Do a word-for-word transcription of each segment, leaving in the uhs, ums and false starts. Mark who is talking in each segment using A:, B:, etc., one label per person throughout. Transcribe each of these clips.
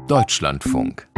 A: Deutschlandfunk.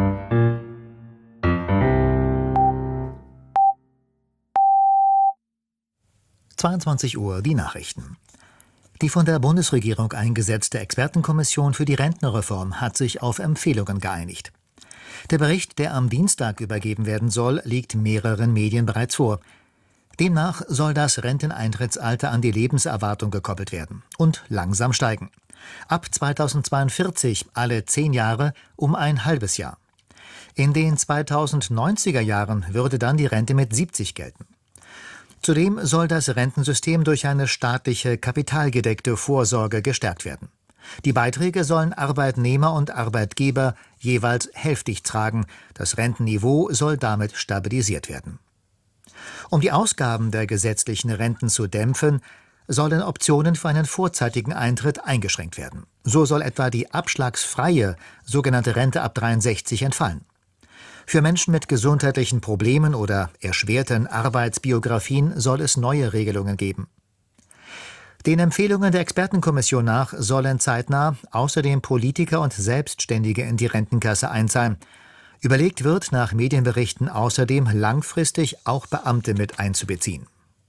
B: zweiundzwanzig Uhr, die Nachrichten. Die von der Bundesregierung eingesetzte Expertenkommission für die Rentenreform hat sich auf Empfehlungen geeinigt. Der Bericht, der am Dienstag übergeben werden soll, liegt mehreren Medien bereits vor. Demnach soll das Renteneintrittsalter an die Lebenserwartung gekoppelt werden und langsam steigen. Ab zweitausendzweiundvierzig alle zehn Jahre um ein halbes Jahr. In den zweitausendneunziger Jahren würde dann die Rente mit siebzig gelten. Zudem soll das Rentensystem durch eine staatliche kapitalgedeckte Vorsorge gestärkt werden. Die Beiträge sollen Arbeitnehmer und Arbeitgeber jeweils hälftig tragen. Das Rentenniveau soll damit stabilisiert werden. Um die Ausgaben der gesetzlichen Renten zu dämpfen, sollen Optionen für einen vorzeitigen Eintritt eingeschränkt werden. So soll etwa die abschlagsfreie sogenannte Rente ab dreiundsechzig entfallen. Für Menschen mit gesundheitlichen Problemen oder erschwerten Arbeitsbiografien soll es neue Regelungen geben. Den Empfehlungen der Expertenkommission nach sollen zeitnah außerdem Politiker und Selbstständige in die Rentenkasse einzahlen. Überlegt wird nach Medienberichten außerdem langfristig auch Beamte mit einzubeziehen.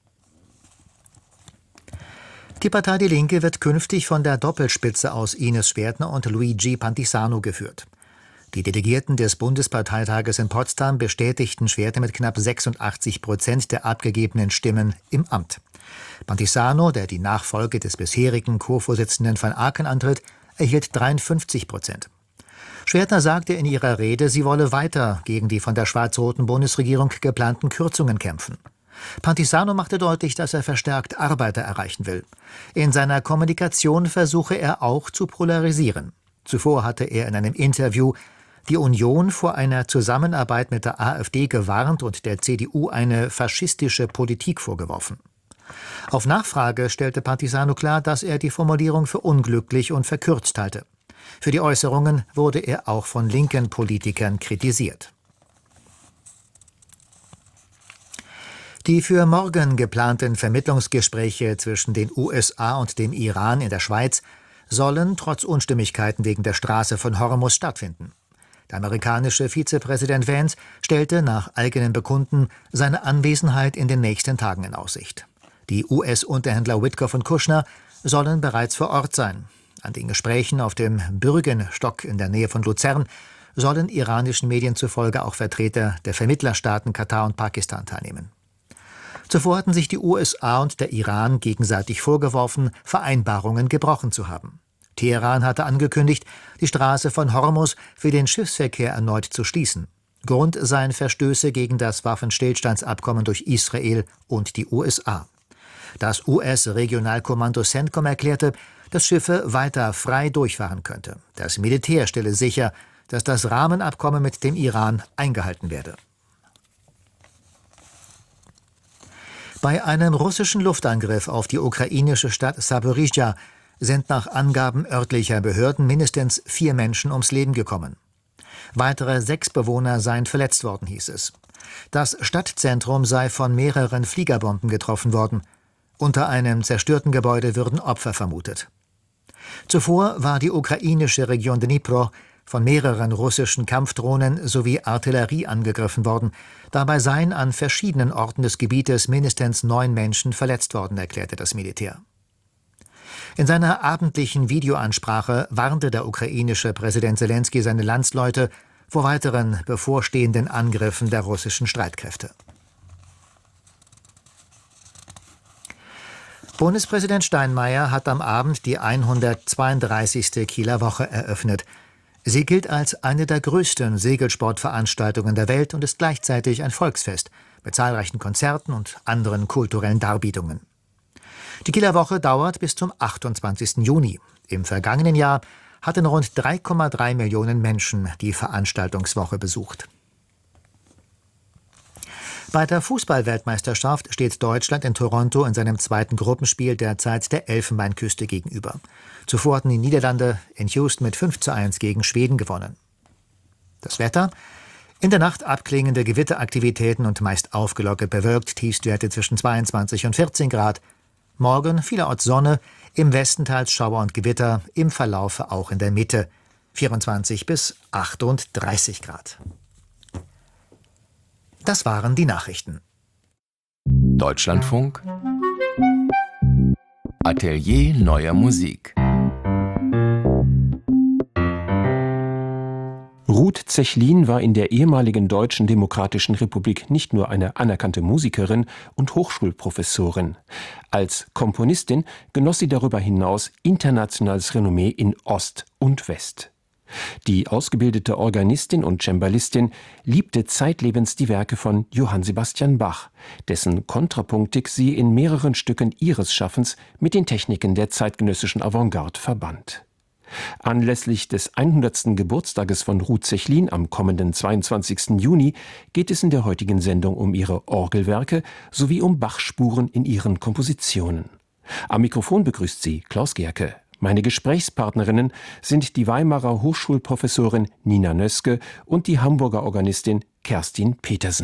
B: Die Partei Die Linke wird künftig von der Doppelspitze aus Ines Schwertner und Luigi Pantisano geführt. Die Delegierten des Bundesparteitages in Potsdam bestätigten Schwertner mit knapp sechsundachtzig Prozent der abgegebenen Stimmen im Amt. Pantisano, der die Nachfolge des bisherigen Co-Vorsitzenden van Aken antritt, erhielt dreiundfünfzig Prozent. Schwertner sagte in ihrer Rede, sie wolle weiter gegen die von der schwarz-roten Bundesregierung geplanten Kürzungen kämpfen. Pantisano machte deutlich, dass er verstärkt Arbeiter erreichen will. In seiner Kommunikation versuche er auch zu polarisieren. Zuvor hatte er in einem Interview die Union vor einer Zusammenarbeit mit der AfD gewarnt und der C D U eine faschistische Politik vorgeworfen. Auf Nachfrage stellte Pantisano klar, dass er die Formulierung für unglücklich und verkürzt halte. Für die Äußerungen wurde er auch von linken Politikern kritisiert. Die für morgen geplanten Vermittlungsgespräche zwischen den U S A und dem Iran in der Schweiz sollen trotz Unstimmigkeiten wegen der Straße von Hormuz stattfinden. Der amerikanische Vizepräsident Vance stellte nach eigenem Bekunden seine Anwesenheit in den nächsten Tagen in Aussicht. Die U S-Unterhändler Witkoff und Kushner sollen bereits vor Ort sein. An den Gesprächen auf dem Bürgenstock in der Nähe von Luzern sollen iranischen Medien zufolge auch Vertreter der Vermittlerstaaten Katar und Pakistan teilnehmen. Zuvor hatten sich die U S A und der Iran gegenseitig vorgeworfen, Vereinbarungen gebrochen zu haben. Teheran hatte angekündigt, die Straße von Hormuz für den Schiffsverkehr erneut zu schließen. Grund seien Verstöße gegen das Waffenstillstandsabkommen durch Israel und die U S A. Das U S-Regionalkommando CENTCOM erklärte, dass Schiffe weiter frei durchfahren könnte. Das Militär stelle sicher, dass das Rahmenabkommen mit dem Iran eingehalten werde. Bei einem russischen Luftangriff auf die ukrainische Stadt Saporischschja sind nach Angaben örtlicher Behörden mindestens vier Menschen ums Leben gekommen. Weitere sechs Bewohner seien verletzt worden, hieß es. Das Stadtzentrum sei von mehreren Fliegerbomben getroffen worden. Unter einem zerstörten Gebäude würden Opfer vermutet. Zuvor war die ukrainische Region Dnipro von mehreren russischen Kampfdrohnen sowie Artillerie angegriffen worden. Dabei seien an verschiedenen Orten des Gebietes mindestens neun Menschen verletzt worden, erklärte das Militär. In seiner abendlichen Videoansprache warnte der ukrainische Präsident Selenskyj seine Landsleute vor weiteren bevorstehenden Angriffen der russischen Streitkräfte. Bundespräsident Steinmeier hat am Abend die hundertzweiunddreißigste Kieler Woche eröffnet. Sie gilt als eine der größten Segelsportveranstaltungen der Welt und ist gleichzeitig ein Volksfest mit zahlreichen Konzerten und anderen kulturellen Darbietungen. Die Kieler Woche dauert bis zum achtundzwanzigsten Juni. Im vergangenen Jahr hatten rund drei Komma drei Millionen Menschen die Veranstaltungswoche besucht. Bei der Fußball-Weltmeisterschaft steht Deutschland in Toronto in seinem zweiten Gruppenspiel derzeit der Elfenbeinküste gegenüber. Zuvor hatten die Niederlande in Houston mit fünf zu eins gegen Schweden gewonnen. Das Wetter: In der Nacht abklingende Gewitteraktivitäten und meist aufgelockert bewölkt, Tiefstwerte zwischen zweiundzwanzig und vierzehn Grad. Morgen vielerorts Sonne, im Westen teils Schauer und Gewitter, im Verlaufe auch in der Mitte. vierundzwanzig bis achtunddreißig Grad. Das waren die Nachrichten.
A: Deutschlandfunk Atelier neuer Musik.
C: Ruth Zechlin war in der ehemaligen Deutschen Demokratischen Republik nicht nur eine anerkannte Musikerin und Hochschulprofessorin. Als Komponistin genoss sie darüber hinaus internationales Renommee in Ost und West. Die ausgebildete Organistin und Cembalistin liebte zeitlebens die Werke von Johann Sebastian Bach, dessen Kontrapunktik sie in mehreren Stücken ihres Schaffens mit den Techniken der zeitgenössischen Avantgarde verband. Anlässlich des hundertsten Geburtstages von Ruth Zechlin am kommenden zweiundzwanzigsten Juni geht es in der heutigen Sendung um ihre Orgelwerke sowie um Bach-Spuren in ihren Kompositionen. Am Mikrofon begrüßt sie Klaus Gerke. Meine Gesprächspartnerinnen sind die Weimarer Hochschulprofessorin Nina Nöske und die Hamburger Organistin Kerstin Petersen.